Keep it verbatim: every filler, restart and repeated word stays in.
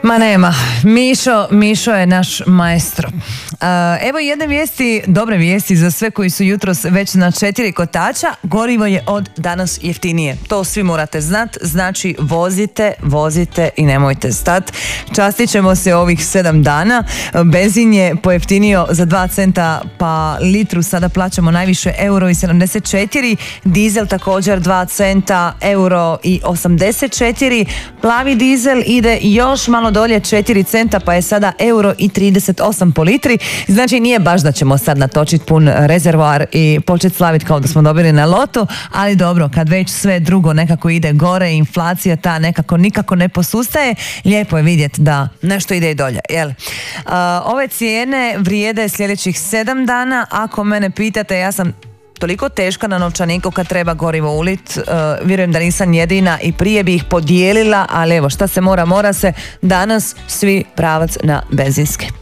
Ma nema, Mišo, Mišo je naš maestro. Uh, evo jedne vijesti, dobre vijesti za sve koji su jutros već na četiri kotača. Gorivo je od danas jeftinije. To svi morate znat, znači vozite, vozite i nemojte stat. Častit ćemo se ovih sedam dana. Benzin je pojeftinio za dva centa pa litru, sada plaćamo najviše euro i sedamdeset četiri. Dizel također dva centa, euro i osamdeset četiri. Plavi dizel ide još malo dolje, četiri centa, pa je sada euro i trideset osam po litri. Znači nije baš da ćemo sad natočiti pun rezervoar i početi slaviti kao da smo dobili na lotu, ali dobro, kad već sve drugo nekako ide gore, inflacija ta nekako nikako ne posustaje, lijepo je vidjeti da nešto ide i dolje, jel? Uh, ove cijene vrijede sljedećih sedam dana. Ako mene pitate, ja sam toliko teška na novčaniku kad treba gorivo ulit, uh, vjerujem da nisam jedina i prije bi ih podijelila, ali evo šta se mora, mora se. Danas svi pravac na benzinske.